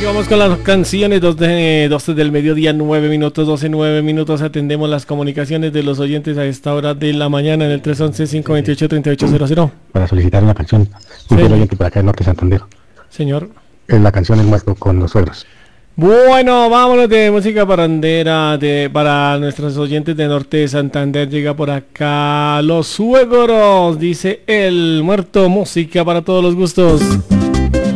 Vamos con las canciones, 12 del mediodía, 9 minutos, 9 minutos. Atendemos las comunicaciones de los oyentes a esta hora de la mañana en el 311-528-3800. Para solicitar una canción, un fiel oyente para acá en Norte Santander. Señor. La canción El Muerto con los Suegros. Bueno, vámonos de música parrandera para nuestros oyentes de Norte de Santander. Llega por acá Los Suegros, dice El Muerto, música para todos los gustos.